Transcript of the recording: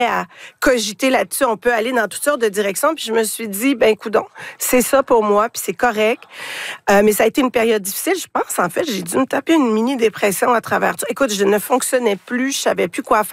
à cogiter là-dessus. On peut aller dans toutes sortes de directions. Puis je me suis dit, ben coudonc, c'est ça pour moi, puis c'est correct. Mais ça a été une période difficile. Je pense, en fait, j'ai dû me taper une mini-dépression à travers ça. Écoute, je ne fonctionnais plus, je savais plus quoi faire.